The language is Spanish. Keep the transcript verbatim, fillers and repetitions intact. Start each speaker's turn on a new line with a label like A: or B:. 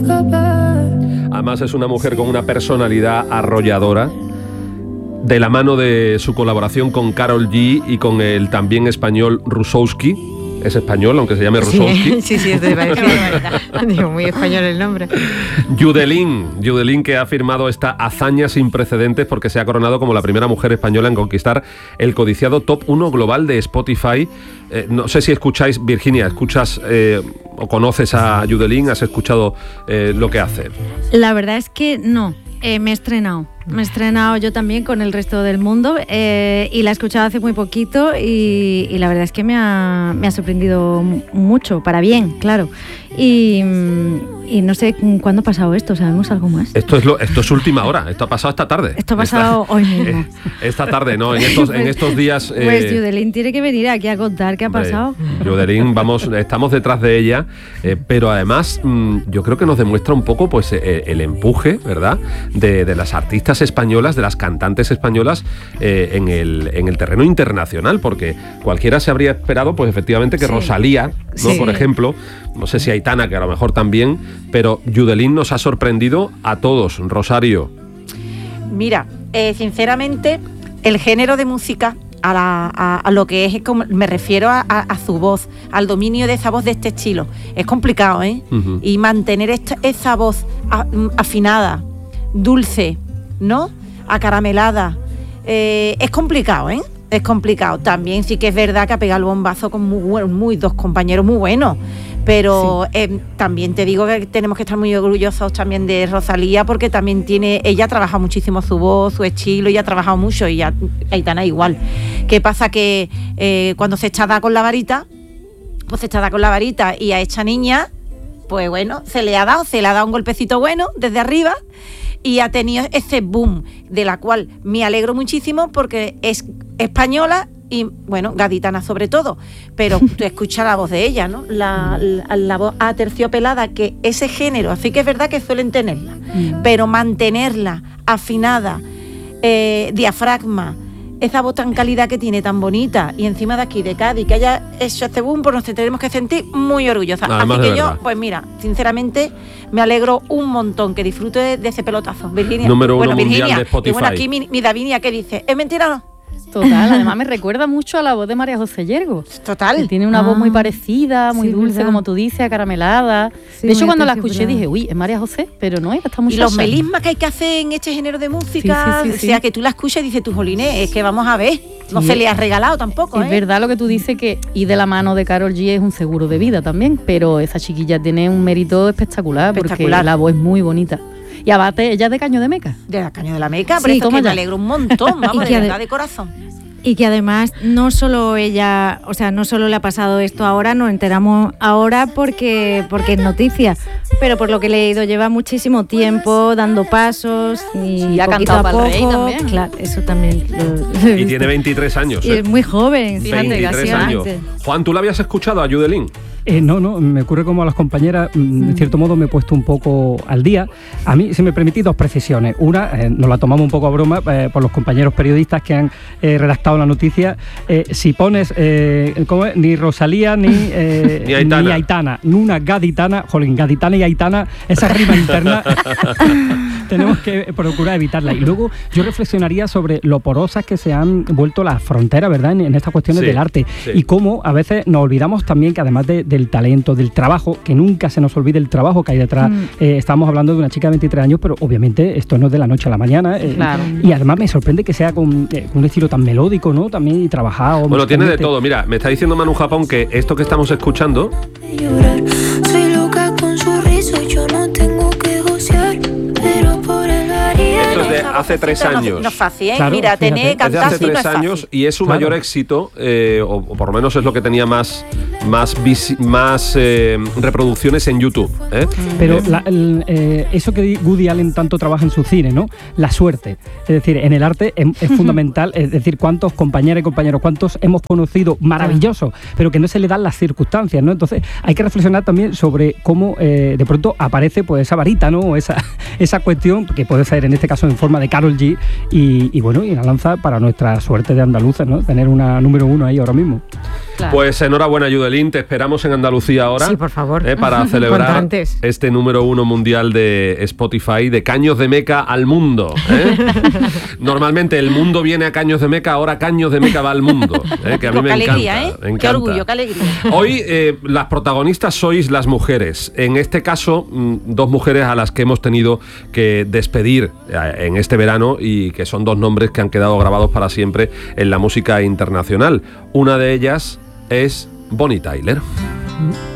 A: Además es una mujer con una personalidad arrolladora, de la mano de su colaboración con Karol G y con el también español Rusowski. Es español, aunque se llame Rusowski.
B: Sí, sí, sí, estoy Digo, muy español el nombre.
A: Yudelín, Yudelín, que ha firmado esta hazaña sin precedentes porque se ha coronado como la primera mujer española en conquistar el codiciado top uno global de Spotify. Eh, no sé si escucháis, Virginia, ¿escuchas eh, o conoces a Yudelín? ¿Has escuchado eh, lo que hace?
C: La verdad es que no. Eh, me he estrenado, me he estrenado yo también con el resto del mundo eh, y la he escuchado hace muy poquito y, y la verdad es que me ha, me ha sorprendido mucho, para bien, claro. Y, y no sé cuándo ha pasado esto, ¿sabemos algo más?
A: Esto es lo, esto es última hora, esto ha pasado esta tarde.
C: Esto ha pasado
A: esta,
C: hoy mismo.
A: Esta tarde, ¿no? En estos, en estos días... Eh,
C: pues Yudelín tiene que venir aquí a contar qué ha pasado.
A: Yudelín, vamos, estamos detrás de ella, eh, pero además mmm, yo creo que nos demuestra un poco pues eh, el empuje, ¿verdad?, de, de las artistas españolas, de las cantantes españolas eh, en, el, en el terreno internacional, porque cualquiera se habría esperado, pues efectivamente, que sí. Rosalía, ¿no? Sí. Por ejemplo, no sé si Aitana, que a lo mejor también, pero Yudelín nos ha sorprendido a todos. Rosario.
D: Mira, eh, sinceramente, el género de música, a, la, a, a lo que es, como, me refiero a, a, a su voz, al dominio de esa voz de este estilo, es complicado, ¿eh? Uh-huh. Y mantener esta, esa voz a, afinada, dulce, ¿no?, acaramelada, eh, es complicado, ¿eh? Es complicado. También sí que es verdad que ha pegado el bombazo con muy, muy dos compañeros muy buenos. Pero sí. eh, también te digo que tenemos que estar muy orgullosos también de Rosalía, porque también tiene, ella ha trabajado muchísimo su voz, su estilo, ella ha trabajado mucho, y ya Aitana igual. ¿Qué pasa? Que eh, cuando se echa da con la varita, pues se echa da con la varita y a esta niña, pues bueno, se le ha dado, se le ha dado un golpecito bueno desde arriba y ha tenido ese boom, de la cual me alegro muchísimo porque es española y, bueno, gaditana sobre todo, pero tú escuchas la voz de ella, ¿no? La, la, la voz aterciopelada, que ese género, así que es verdad que suelen tenerla, mm. pero mantenerla afinada, eh, diafragma, esa voz tan cálida que tiene, tan bonita, y encima de aquí, de Cádiz, que haya hecho este boom, pues nos tenemos que sentir muy orgullosas.
A: Además,
D: así que
A: yo,
D: pues mira, sinceramente, me alegro un montón, que disfrute de, de ese pelotazo. Virginia.
A: Número uno
D: bueno,
A: mundial
D: Virginia,
A: de Spotify.
D: Y bueno, aquí mi, mi Davinia, ¿qué dice? ¿Es mentira o no?
E: Total, además me recuerda mucho a la voz de María José Yergo.
D: Total.
E: Que tiene una ah, voz muy parecida, muy sí, dulce, verdad. Como tú dices, acaramelada. Sí, de hecho, cuando la escuché dije, uy, es María José, pero no, está muy
D: Y los melismas que hay que hacer en este género de música, sí, sí, sí, o sea, sí. que tú la escuchas y dices, tú, jolines, es que vamos a ver, no sí. se le has regalado tampoco,
E: Es
D: ¿eh?
E: verdad lo que tú dices, que ir de la mano de Karol G es un seguro de vida también, pero esa chiquilla tiene un mérito espectacular, espectacular. Porque la voz es muy bonita. Y aparte, ella es de Caño de Meca.
D: De la Caño de la Meca, pero sí, eso que me alegro un montón, vamos, de verdad, de corazón.
C: Y que además no solo ella, o sea, no solo le ha pasado esto ahora, nos enteramos ahora porque, porque es noticia, pero por lo que he leído lleva muchísimo tiempo dando pasos y,
E: y ha cantado para el rey también.
C: Claro, eso también lo, lo
A: Y tiene veintitrés años.
C: Y
A: ¿eh?
C: es muy joven.
A: veintitrés años. Juan, ¿tú la habías escuchado a Yudelín?
F: Eh, no, no, me ocurre como a las compañeras, mm. de cierto modo me he puesto un poco al día. A mí, si me permitís, dos precisiones. Una, eh, nos la tomamos un poco a broma eh, por los compañeros periodistas que han eh, redactado la noticia. Eh, si pones eh, ¿cómo es? Ni Rosalía ni, eh,
A: ni Aitana,
F: ni Aitana, una gaditana, jolín, gaditana y Aitana, esa rima interna tenemos que procurar evitarla. Y luego yo reflexionaría sobre lo porosas que se han vuelto las fronteras, ¿verdad?, en, en estas cuestiones sí, del arte. Sí. Y cómo a veces nos olvidamos también que además de, del talento, del trabajo, que nunca se nos olvide el trabajo que hay detrás. Mm. Eh, estamos hablando de una chica de veintitrés años, pero obviamente esto no es de la noche a la mañana. Eh, claro. Y además me sorprende que sea con, eh, con un estilo tan melódico, ¿no? También y trabajado.
A: Bueno, tiene de todo. Mira, me está diciendo Manu Japón que esto que estamos escuchando...
G: Soy loca con su risa y yo no tengo que gocear, pero por el
A: Esto es de hace tres años.
D: No, no es fácil, ¿eh? Claro, Mira, tener cantar
A: hace tres
D: no
A: años
D: fácil.
A: Y es su claro. mayor éxito, eh, o, o por lo menos es lo que tenía más más visi- más eh, reproducciones en YouTube. ¿eh?
F: Pero la, el, eh, eso que Woody Allen tanto trabaja en su cine, ¿no? La suerte. Es decir, en el arte es, es fundamental, es decir, cuántos compañeros y compañeros, cuántos hemos conocido maravillosos, pero que no se le dan las circunstancias, ¿no? Entonces hay que reflexionar también sobre cómo eh, de pronto aparece pues esa varita, ¿no? Esa, esa cuestión que puede ser en este caso en forma de Karol G y, y bueno, y una lanza para nuestra suerte de andaluces, ¿no? Tener una número uno ahí ahora mismo.
C: Claro.
A: Pues enhorabuena, Yudelín, te esperamos en Andalucía ahora.
B: Sí, por favor.
A: Eh, para celebrar
B: Cuanto antes.
A: este número uno mundial de Spotify, de Caños de Meca al mundo. ¿eh? Normalmente el mundo viene a Caños de Meca, ahora Caños de Meca va al mundo. ¿eh? Que a mí
D: Qué
A: me
D: alegría,
A: encanta,
D: ¿eh?
A: me encanta.
D: Qué orgullo, qué alegría.
A: Hoy eh, las protagonistas sois las mujeres. En este caso, mm, dos mujeres a las que hemos tenido que despedir eh, en este verano y que son dos nombres que han quedado grabados para siempre en la música internacional. Una de ellas es Bonnie Tyler.